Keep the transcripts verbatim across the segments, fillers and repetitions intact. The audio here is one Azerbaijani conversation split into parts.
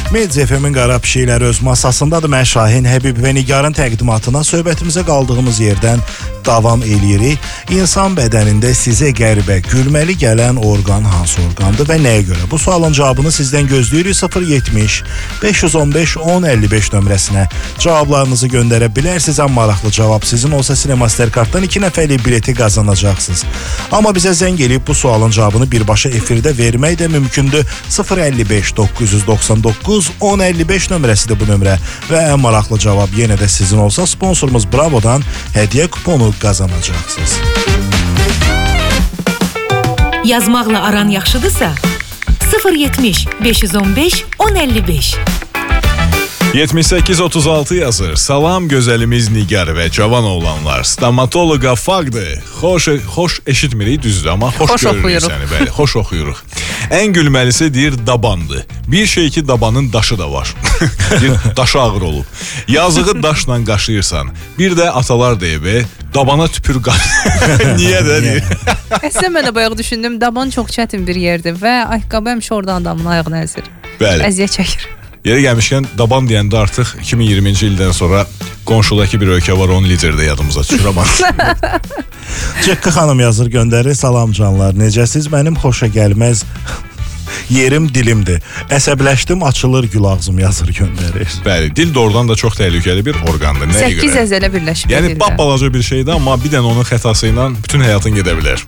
Medz F M-in qara pişikləri öz masasındadır. Mən Şahin, Həbib və Nigarın təqdimatına söhbətimizə qaldığımız yerdən davam eləyirik. İnsan bədənində sizə qəribə, gülməli gələn orqan hansı orqandır və nəyə görə? Bu sualın cavabını sizdən gözləyirik. sıfır yetmiş beş yüz on beş on əlli beş nömrəsinə cavablarınızı göndərə bilərsiniz. Ən maraqlı cavab sizin olsa Cinemastercarddan iki nəfərlik bileti qazanacaqsınız. Amma bizə zəng eləyib bu sualın cavabını birbaşa efirdə vermək də mümkündür. sıfır əlli beş doqquz yüz doxsan doqquz on əlli beş nömrəsidir bu nömrə və ən maraqlı cavab yenə də sizin olsa sponsorumuz Bravo'dan hədiyyə kuponu qazanacaqsınız. Yazmaqla aran yaxşıdırsa sıfır yetmiş beş yüz on beş on əlli beş. yetmiş səkkiz otuz altı yazır. Salam gözəlimiz Nigar və cavan oğlanlar. Stomatoloqa faqdır. Xoş, xoş eşitmirik düzdür amma xoş, xoş görürük səni. Bəli, xoş oxuyuruq. Ən gülməlisi deyir dabandır. Bir şey ki dabanın daşı da var. Bir daşı ağır olub. Yazığı daşla qaşıyırsan. Bir də atalar deyib, dabana tüpür qaş. Niyə də deyir? Əslən mən də bayaq düşündüm, daban çox çətin bir yerdir və ayaqqabı həmişə oradan adamın ayağına əzir. Bəli. Əziyyət çəkir. Yeri gəlmişkən daban deyəndə artıq iki min iyirminci ildən sonra qonşudakı bir ölkə var, onun lideri də yadımıza düşür amma. Cəkkə xanım yazır, göndərir. Salam canlar, necəsiz? Mənim xoşa gəlməz yerim dilimdir. Əsəbləşdim, açılır gül ağzım yazır, göndərir. Bəli, dil doğrudan da çox təhlükəli bir orqandır. Nəyə görə? səkkiz əzələ birləşib. Yəni bab balaca bir şeydir, amma bir dənə onun xətası ilə bütün həyatın gedə bilər.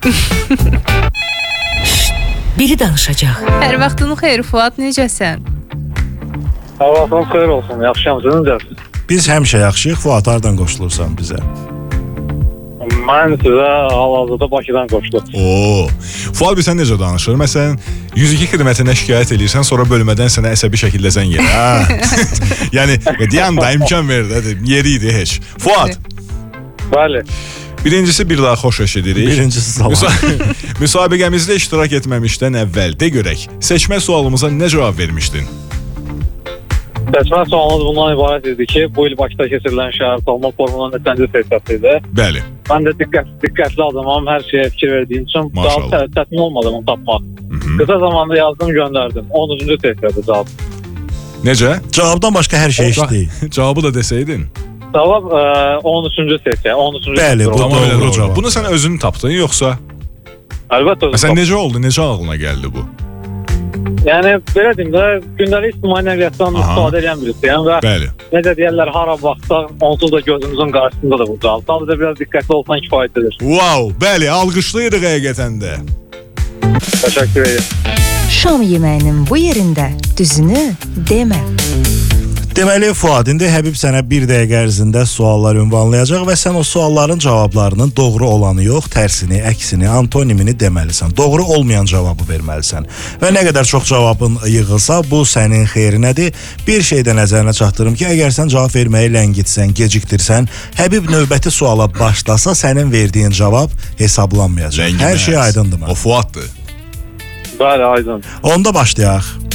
Biri danışacaq. Hər vaxtın xeyir Fuad, necəsən? Havasınız xeyir olsun, yaxşıyamsınız, necəsiniz? Biz həmişə yaxşıyıq. Fuad, hardan qoşulursan bizə? Mən sizə hal-hazırda Bakıdan qoşdum. Oo. Fuad, bir sən necə danışır? Məsələn, yüz iki xidmətinə şikayət edirsən, sonra bölmədən sənə əsəbi şəkildə zəng gəlir. Ha. Yəni, deyən də imkan verir, yeri idi heç. Fuad. Bəli. Birincisi bir daha xoş eşidirik. Birincisi salam. Müsa müsabiqəmizdə iştirak etməmişdən əvvəl de görək, seçmə sualımıza nə cavab vermişdin? Seçmə sualımız bundan ibarət idi ki, bu il Bakıda keçirilən şəhər salma formunun neçənci sessiyası idi. Bəli. Mən də diqqət, diqqətli adamam, hər şeyə fikir verdiyim üçün daha çətin olmadı onu tapmaq. Qısa zamanda yazdım, göndərdim. onuncu sessiyada cavab. Necə? Cavabdan başqa hər şey işləyir. Cavabı da desəydin. Cavab on üçüncü sessiya. on üçüncü Bəli, bu tamam, doğru doğru cavab. Bunu sən özün tapdın yoxsa? Əlbəttə özüm Məsələn, necə oldu, necə ağlına gəldi bu? Yəni, belə deyim də, gündəlik ictimai nəqliyyatdan istifadə edən birisiyəm və Bəli. necə deyərlər, hara baxsaq, onsuz da gözümüzün qarşısında da bu cavab. Sadəcə biraz diqqətli olsan kifayətlidir. Wow, bəli, alqışlayırıq həqiqətən də. Təşəkkür edirəm. Şam yeməyinin bu yerində düzünü demə. Deməli, Fuad, indi Həbib sənə bir dəqiqə ərzində suallar ünvanlayacaq və sən o sualların cavablarının doğru olanı yox, tərsini, əksini, antonimini deməlisən. Doğru olmayan cavabı verməlisən. Və nə qədər çox cavabın yığılsa, bu sənin xeyrinədir. Bir şey də nəzərinə çatdırım ki, əgər sən cavab verməyi ləngitsən, gecikdirsən, Həbib növbəti suala başlasa, sənin verdiyin cavab hesablanmayacaq. Ləngiməz. Hər şey aydındır mı? O Fuaddır. Bəli, aydın. Onda başlayaq.